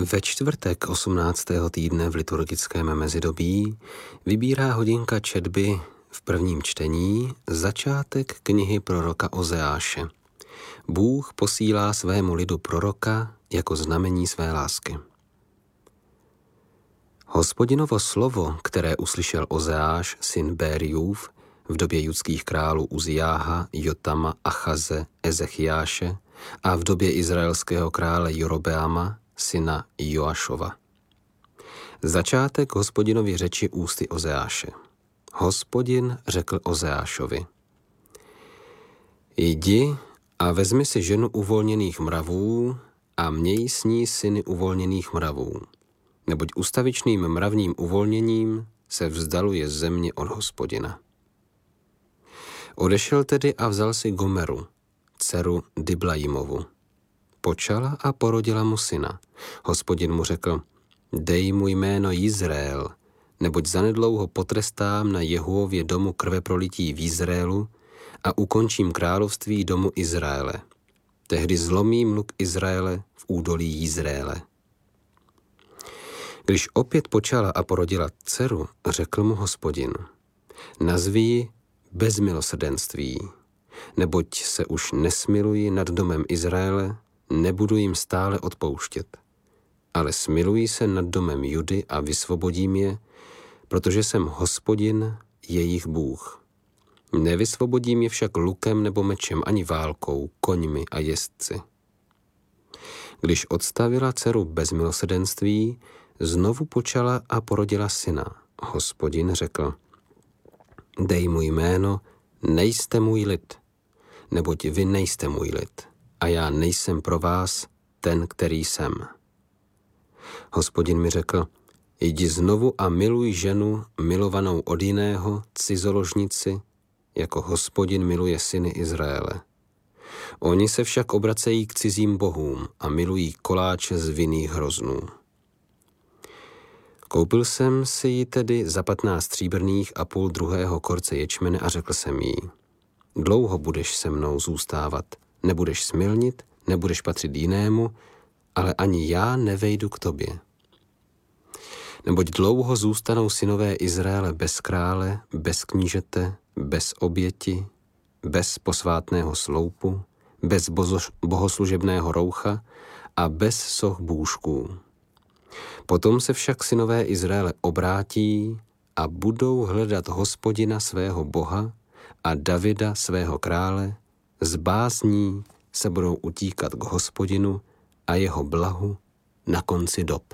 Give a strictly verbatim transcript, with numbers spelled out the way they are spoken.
Ve čtvrtek osmnáctého týdne v liturgickém mezidobí vybírá hodinka četby v prvním čtení začátek knihy proroka Ozeáše. Bůh posílá svému lidu proroka jako znamení své lásky. Hospodinovo slovo, které uslyšel Ozeáš, syn Bériův, v době judských králů Uziáha, Jotama, Achaze, Ezechiáše a v době izraelského krále Jorobeama, syna Joašova. Začátek Hospodinovy řeči ústy Ozeáše. Hospodin řekl Ozeášovi: Jdi a vezmi si ženu uvolněných mravů a měj s ní syny uvolněných mravů, neboť ustavičným mravním uvolněním se vzdaluje země od Hospodina. Odešel tedy a vzal si Gomeru, dceru Diblajimovu. Počala a porodila mu syna. Hospodin mu řekl: Dej mu jméno Jizrael, neboť zanedlouho potrestám na Jehuově domu krveprolití v Izraelu a ukončím království domu Izraele. Tehdy zlomím luk Izraele v údolí Jizraele. Když opět počala a porodila dceru, řekl mu Hospodin: Nazvi ji bez milosrdenství, neboť se už nesmiluji nad domem Izraele, nebudu jim stále odpouštět, ale smiluji se nad domem Judy a vysvobodím je, protože jsem Hospodin, jejich Bůh. Nevysvobodím je však lukem nebo mečem, ani válkou, koňmi a jezdci. Když odstavila dceru bez milosrdenství, znovu počala a porodila syna. Hospodin řekl: Dej mu jméno Nejste můj lid, neboť vy nejste můj lid, a já nejsem pro vás ten, který jsem. Hospodin mi řekl: Jdi znovu a miluj ženu milovanou od jiného, cizoložnici, jako Hospodin miluje syny Izraele. Oni se však obracejí k cizím bohům a milují koláče z vinných hroznů. Koupil jsem si ji tedy za patnáct stříbrných a půl druhého korce ječmene a řekl jsem jí: Dlouho budeš se mnou zůstávat, nebudeš smilnit, nebudeš patřit jinému, ale ani já nevejdu k tobě. Neboť dlouho zůstanou synové Izraele bez krále, bez knížete, bez oběti, bez posvátného sloupu, bez bohoslužebného roucha a bez soch bůžků. Potom se však synové Izraele obrátí a budou hledat Hospodina svého Boha a Davida svého krále, z bázní se budou utíkat k Hospodinu a jeho blahu na konci dob.